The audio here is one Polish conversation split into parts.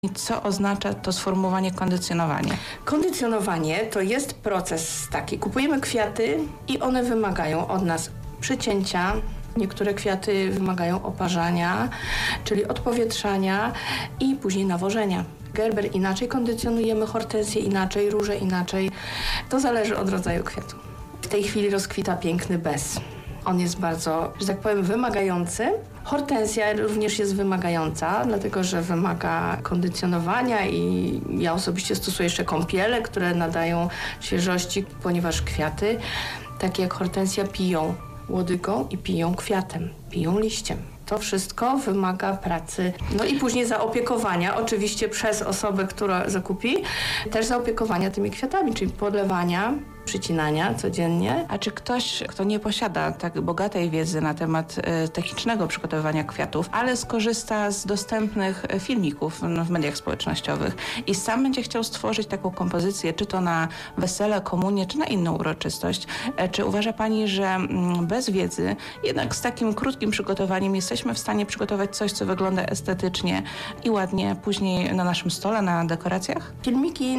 I co oznacza to sformułowanie kondycjonowanie? Kondycjonowanie to jest proces taki. Kupujemy kwiaty i one wymagają od nas przycięcia. Niektóre kwiaty wymagają oparzania, czyli odpowietrzania i później nawożenia. Gerber inaczej kondycjonujemy, hortensję inaczej, róże inaczej. To zależy od rodzaju kwiatu. W tej chwili rozkwita piękny bez. On jest bardzo, że tak powiem, wymagający. Hortensja również jest wymagająca, dlatego że wymaga kondycjonowania i ja osobiście stosuję jeszcze kąpiele, które nadają świeżości, ponieważ kwiaty, takie jak hortensja, piją łodygą i piją kwiatem, piją liściem. To wszystko wymaga pracy. No i później zaopiekowania, oczywiście przez osobę, która zakupi, też zaopiekowania tymi kwiatami, czyli podlewania, przycinania codziennie. A czy ktoś, kto nie posiada tak bogatej wiedzy na temat technicznego przygotowywania kwiatów, ale skorzysta z dostępnych filmików w mediach społecznościowych i sam będzie chciał stworzyć taką kompozycję, czy to na wesele, komunię, czy na inną uroczystość, czy uważa Pani, że bez wiedzy, jednak z takim krótkim przygotowaniem jesteśmy w stanie przygotować coś, co wygląda estetycznie i ładnie później na naszym stole, na dekoracjach? Filmiki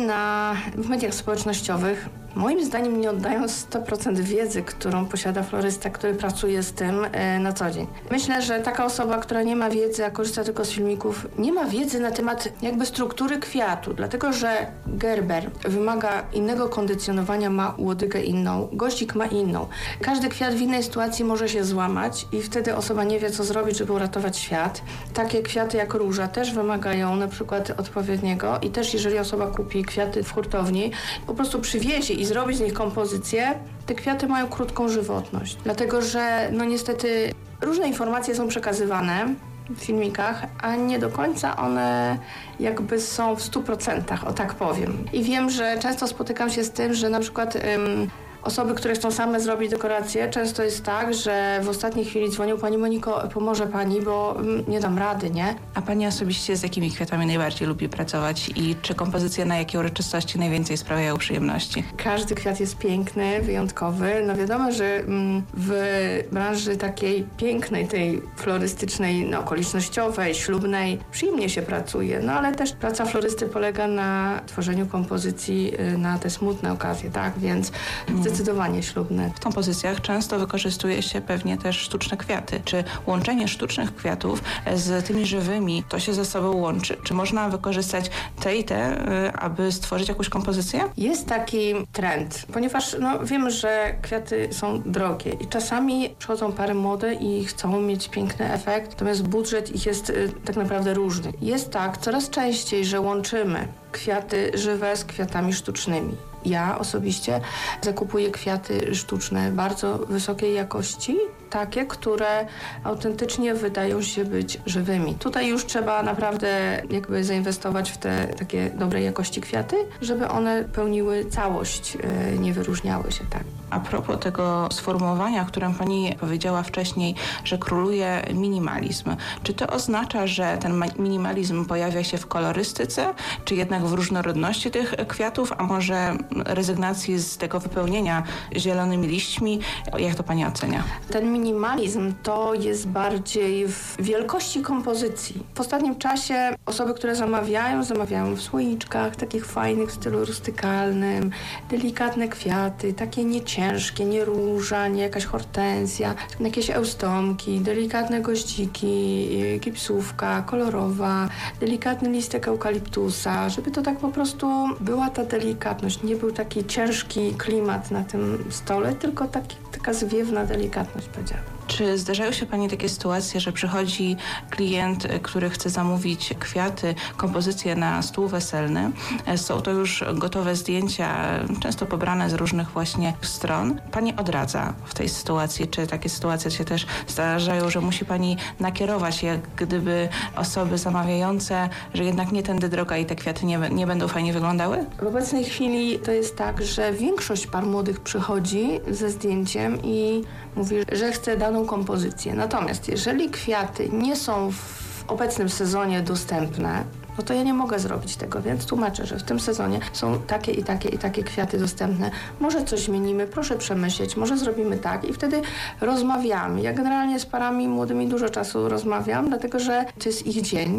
w mediach społecznościowych moim zdaniem nie oddają 100% wiedzy, którą posiada florysta, który pracuje z tym na co dzień. Myślę, że taka osoba, która nie ma wiedzy, a korzysta tylko z filmików, nie ma wiedzy na temat jakby struktury kwiatu, dlatego że gerber wymaga innego kondycjonowania, ma łodygę inną, goździk ma inną. Każdy kwiat w innej sytuacji może się złamać i wtedy osoba nie wie, co zrobić, żeby uratować świat. Takie kwiaty jak róża też wymagają na przykład odpowiedniego i też jeżeli osoba kupi kwiaty w hurtowni, po prostu przywiezie i zrobi z nich kompozycję, te kwiaty mają krótką żywotność. Dlatego, że no niestety różne informacje są przekazywane w filmikach, a nie do końca one jakby są w 100%, o tak powiem. I wiem, że często spotykam się z tym, że na przykład osoby, które chcą same zrobić dekoracje, często jest tak, że w ostatniej chwili dzwonią: Pani Moniko, pomoże Pani, bo nie dam rady, nie? A Pani osobiście z jakimi kwiatami najbardziej lubi pracować i czy kompozycje na jakie uroczystości najwięcej sprawiają przyjemności? Każdy kwiat jest piękny, wyjątkowy. No wiadomo, że w branży takiej pięknej, tej florystycznej, no, okolicznościowej, ślubnej, przyjemnie się pracuje, no ale też praca florysty polega na tworzeniu kompozycji na te smutne okazje, tak? Więc zdecydowanie ślubne. W kompozycjach często wykorzystuje się pewnie też sztuczne kwiaty. Czy łączenie sztucznych kwiatów z tymi żywymi, to się ze sobą łączy? Czy można wykorzystać te i te, aby stworzyć jakąś kompozycję? Jest taki trend, ponieważ no, wiemy, że kwiaty są drogie i czasami przychodzą pary młode i chcą mieć piękny efekt, natomiast budżet ich jest tak naprawdę różny. Jest tak coraz częściej, że łączymy kwiaty żywe z kwiatami sztucznymi. Ja osobiście zakupuję kwiaty sztuczne bardzo wysokiej jakości, takie, które autentycznie wydają się być żywymi. Tutaj już trzeba naprawdę jakby zainwestować w te takie dobrej jakości kwiaty, żeby one pełniły całość, nie wyróżniały się tak. A propos tego sformułowania, o którym Pani powiedziała wcześniej, że króluje minimalizm. Czy to oznacza, że ten minimalizm pojawia się w kolorystyce, czy jednak w różnorodności tych kwiatów, a może rezygnacji z tego wypełnienia zielonymi liśćmi? Jak to Pani ocenia? Ten minimalizm to jest bardziej w wielkości kompozycji. W ostatnim czasie osoby, które zamawiają w słoiczkach, takich fajnych w stylu rustykalnym, delikatne kwiaty, takie nieciężkie, nie róża, nie jakaś hortensja, jakieś eustomki, delikatne goździki, gipsówka kolorowa, delikatny listek eukaliptusa, żeby to tak po prostu była ta delikatność, nie był taki ciężki klimat na tym stole, tylko taka zwiewna delikatność, powiedziałabym. Czy zdarzają się Pani takie sytuacje, że przychodzi klient, który chce zamówić kwiaty, kompozycje na stół weselny? Są to już gotowe zdjęcia, często pobrane z różnych właśnie stron. Pani odradza w tej sytuacji. Czy takie sytuacje się też zdarzają, że musi Pani nakierować, jak gdyby osoby zamawiające, że jednak nie tędy droga i te kwiaty nie będą fajnie wyglądały? W obecnej chwili to jest tak, że większość par młodych przychodzi ze zdjęciem i mówi, że chce daną kompozycję. Natomiast jeżeli kwiaty nie są w obecnym sezonie dostępne, no to ja nie mogę zrobić tego, więc tłumaczę, że w tym sezonie są takie i takie i takie kwiaty dostępne. Może coś zmienimy, proszę przemyśleć, może zrobimy tak i wtedy rozmawiamy. Ja generalnie z parami młodymi dużo czasu rozmawiam, dlatego że to jest ich dzień.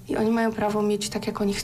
i oni mają prawo mieć tak, jak oni chcą.